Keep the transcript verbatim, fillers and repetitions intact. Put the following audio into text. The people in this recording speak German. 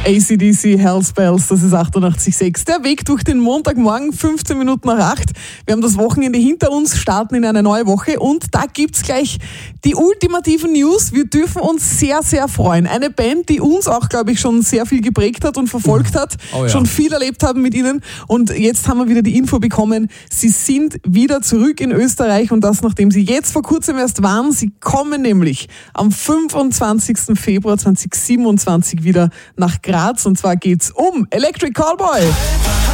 A C D C, Hell's Bells, das ist achtundachtzig Komma sechs. Der Weg durch den Montagmorgen, fünfzehn Minuten nach acht. Wir haben das Wochenende hinter uns, starten in eine neue Woche und da gibt's gleich die ultimativen News. Wir dürfen uns sehr, sehr freuen. Eine Band, die uns auch, glaube ich, schon sehr viel geprägt hat und verfolgt hat, oh ja. schon viel erlebt haben mit ihnen und jetzt haben wir wieder die Info bekommen, sie sind wieder zurück in Österreich und das, nachdem sie jetzt vor kurzem erst waren. Sie kommen nämlich am fünfundzwanzigsten Februar zweitausendsiebenundzwanzig wieder nach Graz und zwar geht's um Electric Callboy.